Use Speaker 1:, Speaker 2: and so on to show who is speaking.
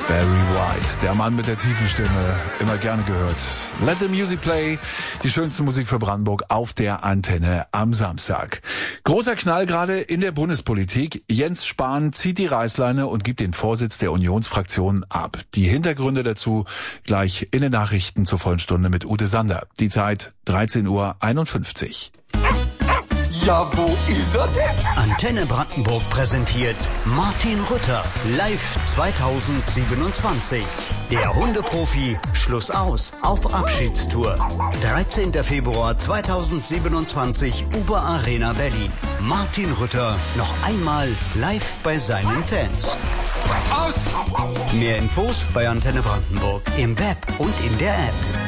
Speaker 1: Barry White, der Mann mit der tiefen Stimme, immer gerne gehört. Let the Music Play, die schönste Musik für Brandenburg auf der Antenne am Samstag. Großer Knall gerade in der Bundespolitik. Jens Spahn zieht die Reißleine und gibt den Vorsitz der Unionsfraktion ab. Die Hintergründe dazu gleich in den Nachrichten zur vollen Stunde mit Ute Sander. Die Zeit 13:51 Uhr.
Speaker 2: Ja, wo ist er denn?
Speaker 3: Antenne Brandenburg präsentiert Martin Rütter live 2027. Der Hundeprofi Schluss aus auf Abschiedstour. 13. Februar 2027 Uber Arena Berlin. Martin Rütter noch einmal live bei seinen Fans.
Speaker 2: Aus!
Speaker 3: Mehr Infos bei Antenne Brandenburg im Web und in der App.